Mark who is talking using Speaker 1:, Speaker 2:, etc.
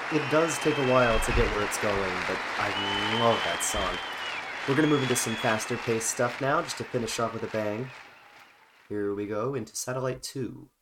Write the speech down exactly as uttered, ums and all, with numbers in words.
Speaker 1: it does take a while to get where it's going, but I love that song. We're gonna move into some faster paced stuff now, just to finish off with a bang. Here we go into Satellite two.